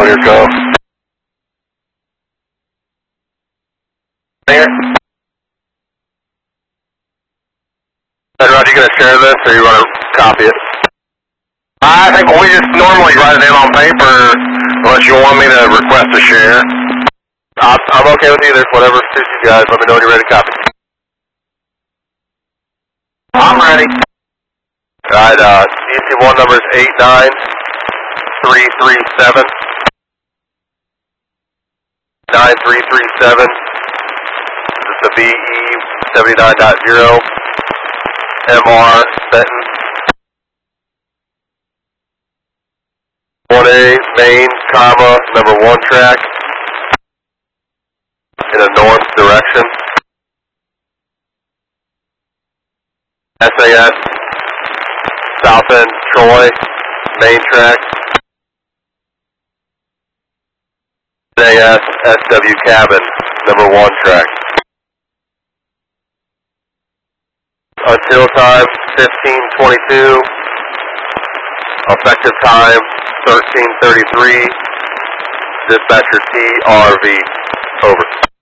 on your call. Here. Roger, you gonna share this or you wanna copy it? I think we just normally write it in on paper unless you want me to request a share. I'm okay with either, whatever suits you guys. Let me know when you're ready to copy. I'm ready. Alright, DC1 number is 89337. 9337. This is the VE79.0. MR Benton. 1A main, comma, number 1 track. In a north direction. SAS South End Troy main track. SAS SW cabin number 1 track. Until time 15:22. Effective time 13:33. Dispatcher TRV. Over.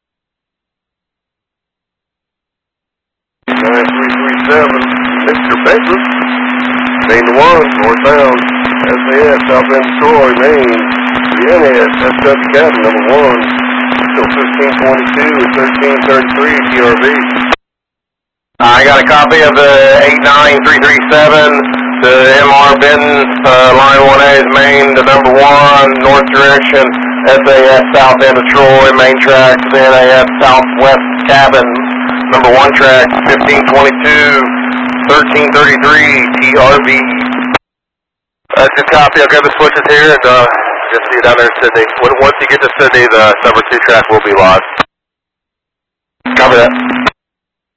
9337, Mr. Baker, Main 1, northbound, SAS, South End Troy, Maine, NS, SW cabin, number 1, still 15:22 and 13:33, TRV. I got a copy of the 89337, the MR Benton, line 1A is Maine, the number 1, north direction, SAS, South End of Troy, main track, NAS, southwest cabin, number 1 track, 15:22, 13:33, TRV. Good copy. I'll grab the switches here and just see you down there in Sydney. Once you get to Sydney, the number 2 track will be live.